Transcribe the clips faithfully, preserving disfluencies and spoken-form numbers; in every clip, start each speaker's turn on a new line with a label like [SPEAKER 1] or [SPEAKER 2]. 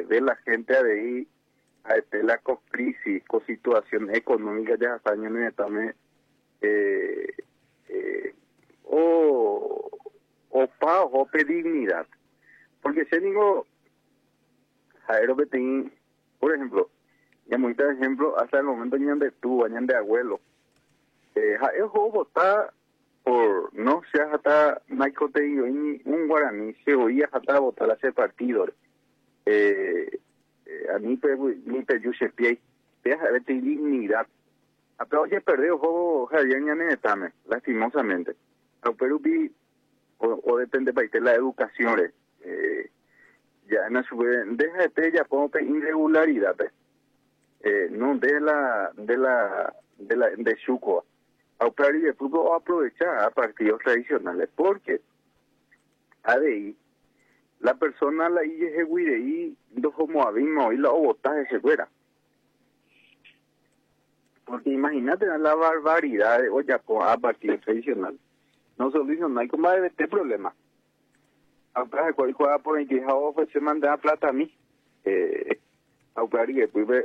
[SPEAKER 1] eh, de la gente de ahí a este, la co- crisis, con situación económica ya hasta años también eh, eh, o o pa o pe dignidad, porque si digo Jairo Betín, por ejemplo, ya muchos ejemplos hasta el momento ñan de tú, ñan de abuelo, eh, Jairo vota por no sea hasta Michael Teio un guaraní se oía hasta votar a ese partido, eh, eh, a mí ni perdió ese pie, deja de tener dignidad. Pero oye, perdió juego Javier Ñanetame, lastimosamente. Pero vi o, o depende de la educación, eh, ya en su deja de ya como irregularidad, eh, no de la de la de la de Chuco, pero y de fútbol aprovechar a partidos tradicionales, porque a de ahí la persona la I G y dos como abismo y la botaje se fuera. Porque imagínate la barbaridad de olla a partidos tradicionales. No soluciona, no hay como de este problema. Aunque se puede jugar por el que se manda plata a mí. Eh, aunque y después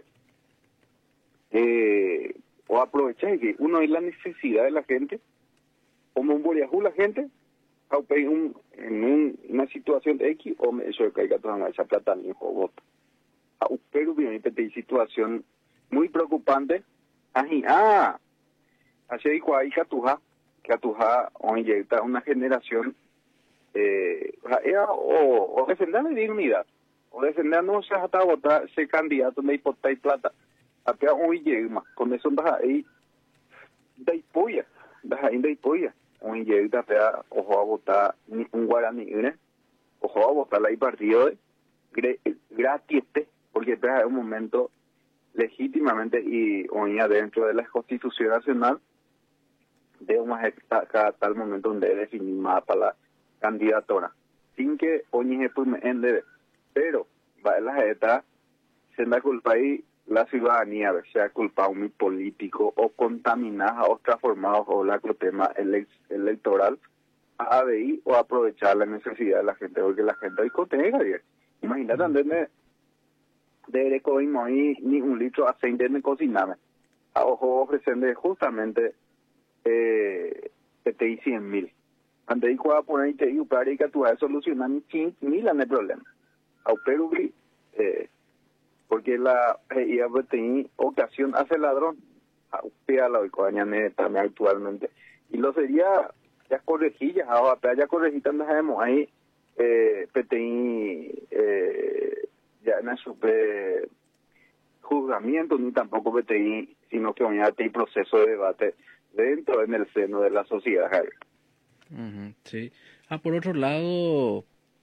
[SPEAKER 1] eh, o aprovechar que uno es la necesidad de la gente, como un boliajú la gente, aunque un, en un, una situación de X, o eso de caiga toda esa plata a mí o voto. Pero bien, hay situación muy preocupante. Ají, ah, así dijo ahí Catuja, Catuja, oye, está una generación, eh, o, o defender la dignidad, o defender no se hasta votar ese candidato de hipoteca y plata, acá hoy llega, con eso vas ahí, de hipoya, vas ahí de hipoya, hoy llega, ojo a votar un guaraní, ¿eh? Ojo a votar la partido de gratis, porque es un momento legítimamente y hoy dentro de la Constitución Nacional de una cada tal momento donde definir más para la candidatura sin que hoy se pero va la jeta se da culpa ahí la ciudadanía sea culpado muy político o contaminada o transformado o la tema ele electoral a A D I o aprovechar la necesidad de la gente porque la gente hoy contenga imagínate andar de cocina ahí ni un litro de aceite de cocinar a ojo ofreciendo justamente eh, que te di cien mil antes de jugar por ahí te digo para que tú vas a solucionar quince mil no hay problema a pero eh, porque la eh, tiene ocasión hace ladrón a usted a la economía también actualmente y lo sería ya corregillas ahora ya corregitas no ahí eh, P T I eh, ya no es super juzgamiento ni tampoco P T I sino que hoy hay proceso de debate dentro en el seno de la sociedad.
[SPEAKER 2] Uh-huh, sí. Ah, por otro lado,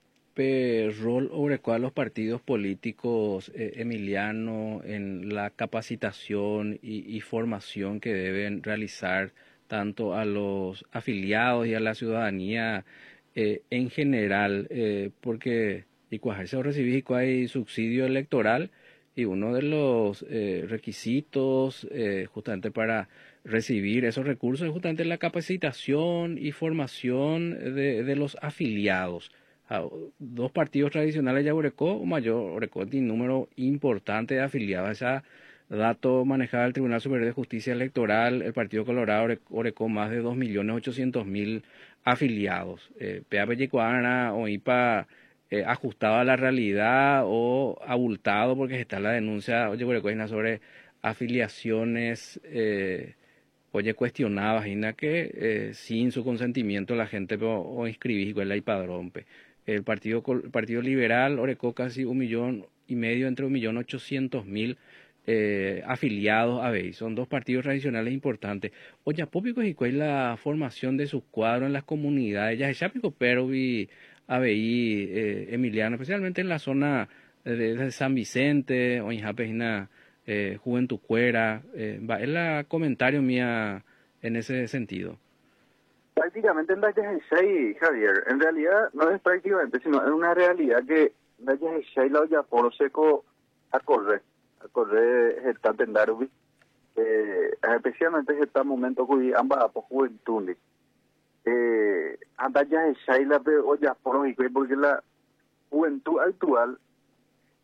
[SPEAKER 2] pe, rol sobre cuál los partidos políticos, eh, Emiliano, en la capacitación y, y formación que deben realizar tanto a los afiliados y a la ciudadanía eh, en general, eh, porque y cuando recibís hay subsidio electoral y uno de los eh, requisitos eh, justamente para recibir esos recursos es justamente la capacitación y formación de, de los afiliados. A dos partidos tradicionales ya Orecó, mayor Orecó tiene un número importante de afiliados. Ese dato manejado el Tribunal Superior de Justicia Electoral, el Partido Colorado Orecó más de dos millones ochocientos mil afiliados. Eh, P A P Yecuana o I P A eh, ajustado a la realidad o abultado porque está la denuncia, oye, Orecó sobre afiliaciones eh, oye cuestionadas, que eh, sin su consentimiento la gente o, o inscribís igual la padrón. El partido, el partido Liberal Orecó casi un millón y medio, entre un millón ochocientos mil eh, afiliados a B I. Son dos partidos tradicionales importantes. Oye, Pópico y cuál es la formación de sus cuadros en las comunidades. Ya es Chápico, pero vi A B I, eh, Emiliano, especialmente en la zona de, de San Vicente, o en Japejina, eh, Juventud Cuera. Eh, va, es la comentario mía en ese sentido.
[SPEAKER 1] Prácticamente en la Y seis, Javier, en realidad no es prácticamente, sino es una realidad que la Y seis la olla por seco a correr, a correr está en Darby, eh, especialmente en este momento que ambas por juventud, eh, anda Y seis la olla por porque la juventud actual